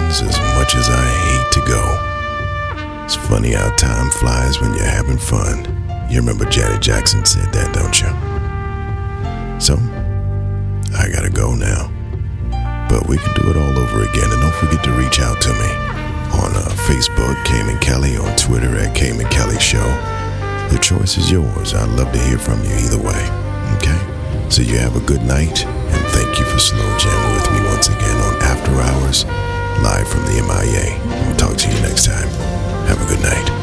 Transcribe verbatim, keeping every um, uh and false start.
friends as much as I hate to go. It's funny how time flies when you're having fun. You remember Janet Jackson said that, don't you? So, I gotta go now. But we can do it all over again, and don't forget to reach out to me on uh, Facebook, Cayman Kelly, on Twitter at Cayman Kelly Show. The choice is yours. I'd love to hear from you either way. Okay? So you have a good night, and thank you for slow jamming with me once again on After Hours, live from the M I A. I'll talk to you next time. Have a good night.